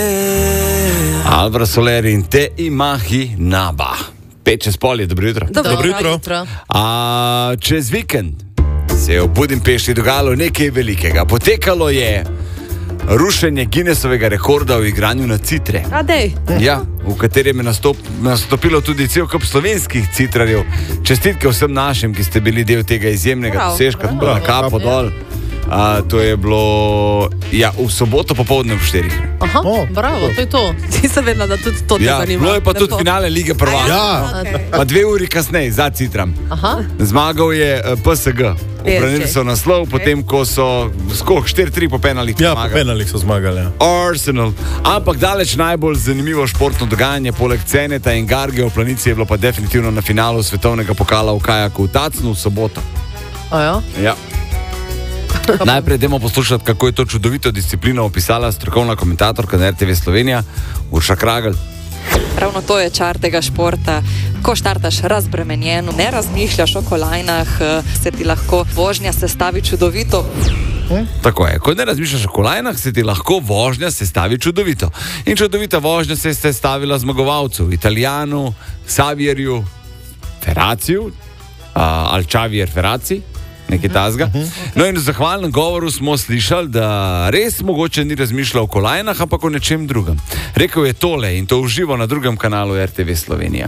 Alvaro Soler in Te Imahi Naba. 5:05 je, dobro jutro. Dobro jutro. Čez vikend se je v Budimpešti dogajalo nekaj velikega. Potekalo je rušenje Guinnessovega rekorda v igranju na citre. Ja, v katerem je nastopilo tudi cel kup slovenskih citrarjev. Čestitke vsem našim, ki ste bili del tega izjemnega dosežka, tako na kapo dol. To je bilo v soboto popoldne ob 4. Aha, bravo, to je to. Ti se vedno, da tudi to te zanima. Bilo je pa tudi finale Lige prvakov. Pa 2 uri kasneje za citram. Zmagal je PSG. Ubranili so naslov, potem ko so skok 4-3 po penalih zmagali. Ja, po penalih so zmagali. Arsenal. Ampak daleč najbolj zanimivo športno dogajanje poleg Ceneta in Garge v Planici je bilo pa definitivno na finalu svetovnega pokala v kajaku v Tacnu v soboto. Ja. Najprej idemo poslušati, kako je to čudovito disciplino opisala strokovna komentatorka na RTV Slovenija, Urša Kragl. Ravno to je čar tega športa. Ko štartaš razbremenjeno, ne razmišljaš o kolajnah, se ti lahko vožnja sestavi čudovito. Tako je, ko ne razmišljaš o kolajnah, se ti lahko vožnja sestavi čudovito. In čudovita vožnja se je sestavila zmagovalcu, Italijanu, Xavierju Ferraciju, ali Xavier Ferraci, nekaj tazga. No in v zahvalnem govoru smo slišali, da res mogoče ni razmišljal o kolajnah, ampak o nečem drugem. Rekel je tole in to uživo na drugem kanalu RTV Slovenija.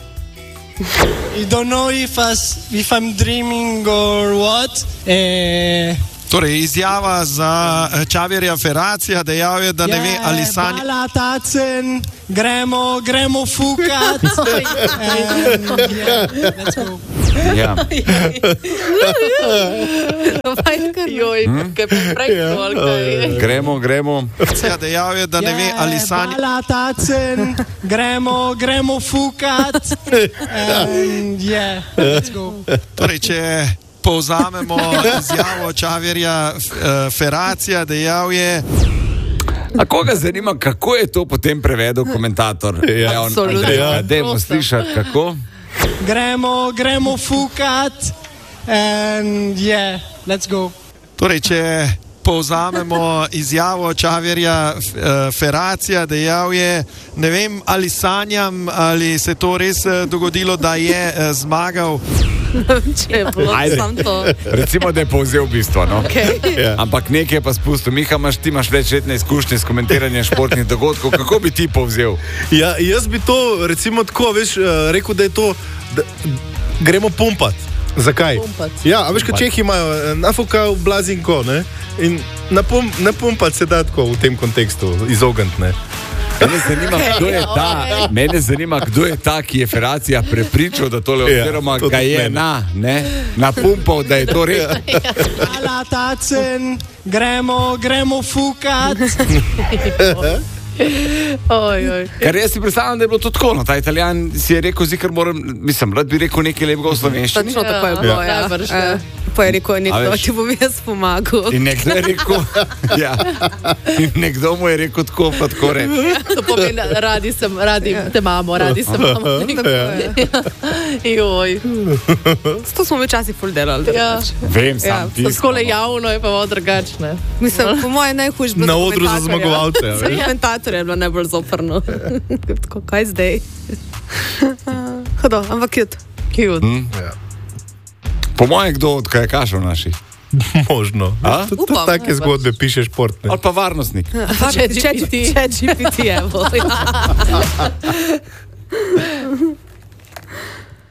I don't know if I'm dreaming or what. Torej, izjava za Xavierja Ferracija, dejal je, da ne ve, ali sanja... Hvala, Tacen, gremo fukat. Let's go. Ja. Gremo. Ja, dejal je, da ne ve, ali sanja... Hvala, Tacen, gremo fukat. Let's go. Torej, če povzamemo izjavo Xavierja Ferracija, dejal je... A koga zanima, kako je to potem prevedel komentator? Absolutno. Dajmo slišati, kako? Gremo fukat. Let's go. Torej, če povzamemo izjavo Xavierja Ferracija, dejal je, ne vem, ali sanjam, ali se to res dogodilo, da je zmagal. Če je bilo sam to. Recimo, da je povzel bistvo, no? Okay. Ampak nekaj je pa spustil. Miha, ti imaš večletne izkušnje s komentiranjem športnih dogodkov. Kako bi ti povzel? Ja, jaz bi to, recimo tako, rekel, da je to, da gremo pumpat. Zakaj? Ja, a veš, kaj Čehi imajo, nafuka blazinko, ne? In napumpat se da tako v tem kontekstu, izogniti, ne? Mene zanima, kdo je ta, ki je Ferracija prepričal, da tole oziroma ga je napumpal, da je to res. Hvala, Tacen, gremo fukat. Ker jaz si predstavljam, da je bilo to tako, no, ta Italijan si je rekel, rad bi rekel nekaj lepega v slovenščini. Točno tako je bilo, Pa je rekel, nekdo ti bom jaz pomagal. In nekdo je rekel, nekdo mu je rekel tako, pa tako reči. To pomeni, radi te imamo, radi se imamo. Joj. To smo včasih ful delali. Vem, sam ti. Skole javno je pa malo drugačne. Mislim, po moje najhujš bilo na odru za zmagovalce. Komentator je bilo najbolj zoprno. Tako, kaj zdaj? Hodo, ampak cute. Po mojem, kdo od kajakašev naših? Možno. Tudi take zgodbe piše športne. Ali pa varnostnik. Če GPT, evo.